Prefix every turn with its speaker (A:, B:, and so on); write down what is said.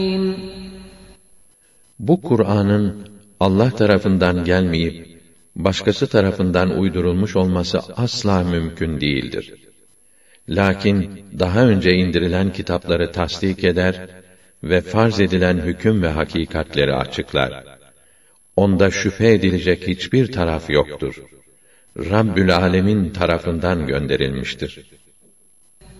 A: Bu Kur'an'ın Allah tarafından gelmeyip başkası tarafından uydurulmuş olması asla mümkün değildir. Lakin daha önce indirilen kitapları tasdik eder ve farz edilen hüküm ve hakikatleri açıklar. Onda şüphe edilecek hiçbir taraf yoktur. Rabbül Alemin tarafından gönderilmiştir.